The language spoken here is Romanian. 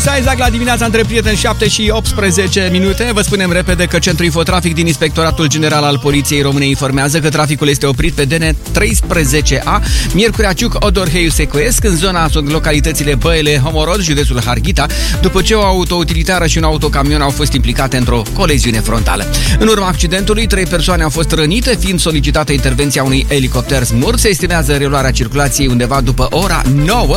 Luisa Isaac la dimineața între prieteni, 7 și 18 minute. Vă spunem repede că Centrul Infotrafic din Inspectoratul General al Poliției Române informează că traficul este oprit pe DN13A, Miercurea Ciuc, Odor Heiu Secoiesc. În zona sunt localitățile Băile, Homorod, județul Harghita, după ce o autoutilitară și un autocamion au fost implicate într-o coleziune frontală. În urma accidentului, 3 persoane au fost rănite, fiind solicitată intervenția unui elicopter Smurf. Se estimează reluarea circulației undeva după ora 9.